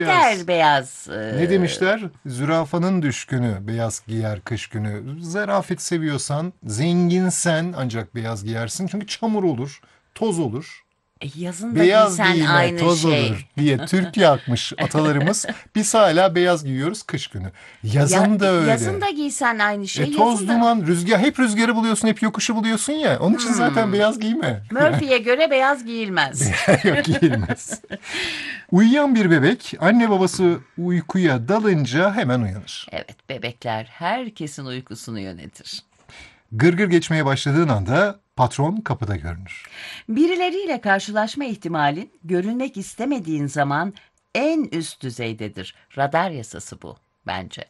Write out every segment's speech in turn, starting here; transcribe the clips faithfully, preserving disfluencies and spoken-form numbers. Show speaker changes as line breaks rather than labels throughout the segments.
Der beyaz.
Ne
e,
demişler? Zürafanın düşkünü beyaz giyer kış günü. Zarafet seviyorsan, zenginsen ancak beyaz giyersin. Çünkü çamur olur, toz olur.
e, yazın da
Beyaz
giysen
giyme
aynı
toz
şey.
olur diye Türk yakmış atalarımız. Biz hala beyaz giyiyoruz kış günü.
Ya,
Yazın da öyle.
yazın da giysen aynı şey.
E toz
Yazın da.
duman, rüzgar, hep rüzgarı buluyorsun, hep yokuşu buluyorsun ya. Onun için zaten beyaz giyme.
Murphy'ye göre beyaz giyilmez.
Yok, giyilmez. Uyuyan bir bebek anne babası uykuya dalınca hemen uyanır.
Evet, bebekler herkesin uykusunu yönetir.
Gırgır geçmeye başladığın anda patron kapıda görünür.
Birileriyle karşılaşma ihtimalin görülmek istemediğin zaman en üst düzeydedir. Radar yasası bu bence.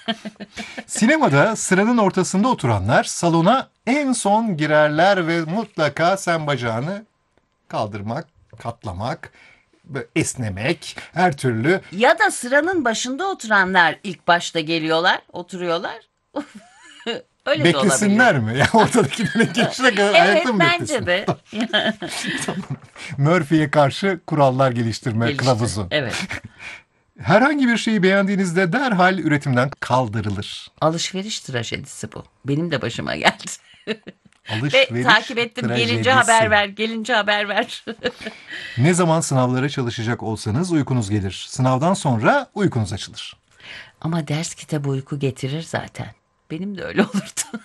Sinemada sıranın ortasında oturanlar salona en son girerler ve mutlaka sen bacağını kaldırmak, katlamak, böyle esnemek, her türlü.
Ya da sıranın başında oturanlar ilk başta geliyorlar, oturuyorlar. Öyle de olabilir.
Beklesinler mi? Ya ortadakilerin geçene kadar ayakta
Evet,
mı
bence
beklesin?
de.
Murphy'ye karşı kurallar geliştirme
Gelişti.
kılavuzu.
Evet.
Herhangi bir şeyi beğendiğinizde derhal üretimden kaldırılır.
Alışveriş trajedisi bu. Benim de başıma geldi. Ve
Alışveriş
takip ettim. Gelince
trajedisi.
haber ver, gelince haber ver.
Ne zaman sınavlara çalışacak olsanız uykunuz gelir. Sınavdan sonra uykunuz açılır.
Ama ders kitabı uyku getirir zaten. Benim de öyle olurdu.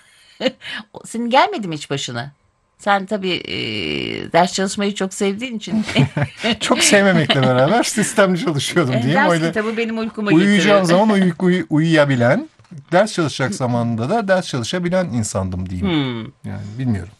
O- Senin gelmedi mi hiç başına? Sen tabii e, ders çalışmayı çok sevdiğin için
Çok sevmemekle beraber sistemli çalışıyordum
e,
diyeyim.
ders
Öyle
kitabı benim uykumu
uyuyacağım
getirir.
zaman uy- uy- uyuyabilen, ders çalışacak zamanında da ders çalışabilen insandım diyeyim.
Hmm.
Yani bilmiyorum.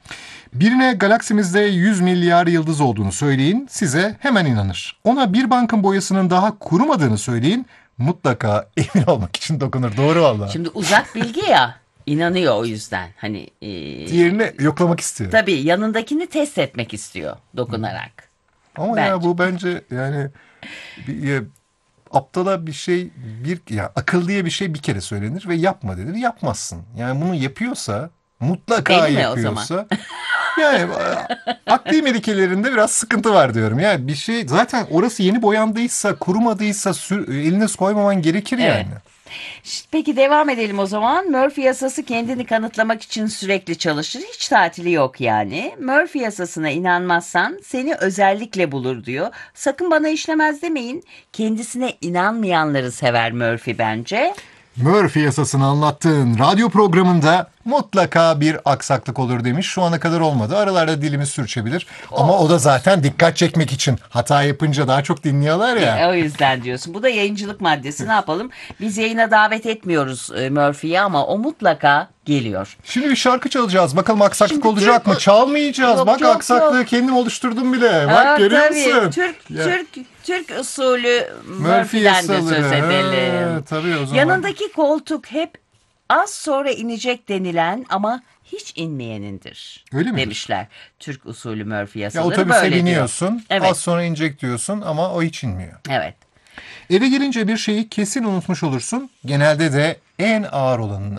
Birine galaksimizde yüz milyar yıldız olduğunu söyleyin, size hemen inanır. Ona bir bankın boyasının daha kurumadığını söyleyin, mutlaka emin olmak için dokunur. Doğru valla.
Şimdi uzak bilgi ya, inanıyor o yüzden. Hani e,
Diğerini yoklamak istiyor.
tabii yanındakini test etmek istiyor dokunarak.
Ama ya
Bence.
bu bence yani bir, ya, aptala bir şey, bir ya akıl diye bir şey bir kere söylenir ve yapma denir. Yapmazsın. Yani bunu yapıyorsa, mutlaka
Deli mi o
yapıyorsa yani akli melikelerinde biraz sıkıntı var diyorum. Yani bir şey zaten orası yeni boyandıysa, kurumadıysa sür, eline koymaman gerekir
Evet.
yani.
Şşt, Peki devam edelim o zaman. Murphy yasası kendini kanıtlamak için sürekli çalışır. Hiç tatili yok yani. Murphy yasasına inanmazsan seni özellikle bulur diyor. Sakın bana işlemez demeyin. Kendisine inanmayanları sever Murphy bence.
Murphy yasasını anlattığın radyo programında mutlaka bir aksaklık olur demiş. Şu ana kadar olmadı. Aralarda dilimiz sürçebilir. Ama o da zaten dikkat çekmek için. Hata yapınca daha çok dinliyorlar ya.
E, o yüzden diyorsun. Bu da yayıncılık maddesi. Ne yapalım? Biz yayına davet etmiyoruz e, Murphy'yi ama o mutlaka geliyor.
Şimdi bir şarkı çalacağız. Bakalım aksaklık
Şimdi
olacak
Türk-
mı? Çalmayacağız.
Yok,
Bak
yok,
aksaklığı
yok.
kendim oluşturdum bile. Bak
Aa,
görüyor
tabii.
musun?
Türk,
Ya.
Türk, Türk usulü
Murphy
Murphy'den de
yasaları.
söz edelim.
Ha, tabii o zaman.
Yanındaki koltuk hep az sonra inecek denilen ama hiç inmeyenindir.
Öyle midir?
Demişler. Türk usulü Murphy
Ya
yasaları
otobüse
böyle
biniyorsun.
diyor. Evet.
Az sonra inecek diyorsun ama o hiç inmiyor.
Evet.
Eve gelince bir şeyi kesin unutmuş olursun. Genelde de en ağır olanını.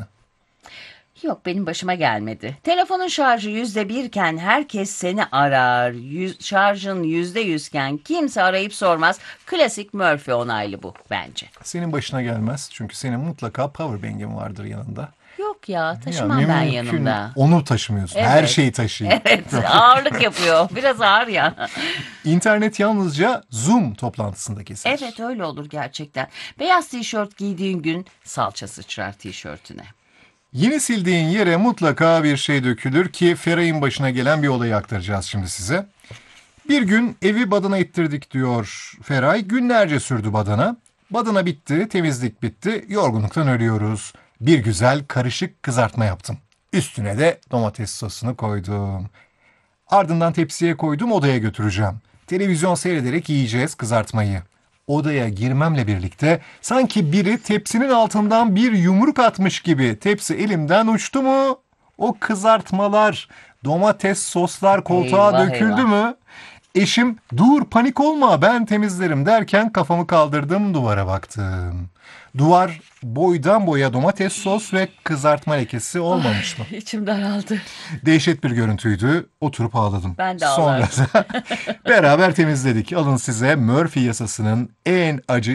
Yok, benim başıma gelmedi. Telefonun şarjı yüzde birken herkes seni arar. Yüz, şarjın yüzde yüzken kimse arayıp sormaz. Klasik Murphy onaylı bu bence.
Senin başına gelmez. Çünkü senin mutlaka power bank'in vardır yanında.
Yok ya, taşımam
Ya
ben
mümkün,
yanımda.
Onu taşımıyorsun.
Evet.
Her şeyi taşıyın.
Evet, ağırlık yapıyor. Biraz ağır ya.
İnternet yalnızca Zoom toplantısında kesilir.
Evet, öyle olur gerçekten. Beyaz tişört giydiğin gün salça sıçrar tişörtüne.
Yeni sildiğin yere mutlaka bir şey dökülür ki Feray'ın başına gelen bir olayı aktaracağız şimdi size. Bir gün evi badana ettirdik diyor Feray. Günlerce sürdü badana. Badana bitti, temizlik bitti, yorgunluktan ölüyoruz. Bir güzel karışık kızartma yaptım. Üstüne de domates sosunu koydum. Ardından tepsiye koydum, odaya götüreceğim. Televizyon seyrederek yiyeceğiz kızartmayı. Odaya girmemle birlikte sanki biri tepsinin altından bir yumruk atmış gibi tepsi elimden uçtu mu? O kızartmalar, domates soslar koltuğa
Eyvah,
döküldü
eyvah.
mü? Eşim dur panik olma ben temizlerim derken kafamı kaldırdım, duvara baktım. Duvar boydan boya domates sos ve kızartma lekesi olmamış mı?
İçim daraldı.
Dehşet bir görüntüydü. Oturup ağladım.
Ben de
Sonra
ağlardım.
da beraber temizledik. Alın size Murphy yasasının en acı